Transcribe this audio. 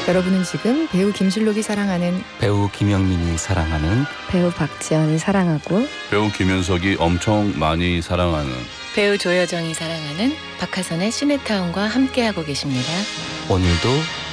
여러분은 지금 배우 김실록이 사랑하는, 배우 김영민이 사랑하는, 배우 박지연이 사랑하고, 배우 김윤석이 엄청 많이 사랑하는, 배우 조여정이 사랑하는 박하선의 시네타운과 함께하고 계십니다. 오늘도